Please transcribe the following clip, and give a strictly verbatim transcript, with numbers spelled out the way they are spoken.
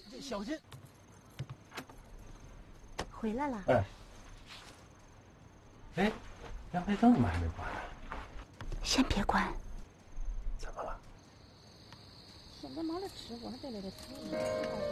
小心。 回来了。 哎，哎，阳台灯怎么还没关呢？ 先别关。 怎么了？ 现在没得吃，我还在那里吃。